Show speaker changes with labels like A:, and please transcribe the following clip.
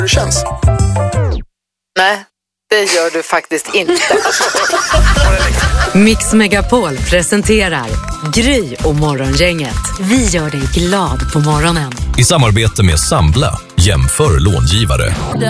A: Det känns.
B: Nej, det gör du faktiskt inte.
C: Mix Megapol presenterar Gry och Morgongänget. Vi gör dig glad på morgonen.
D: I samarbete med Sambla, jämför långivare.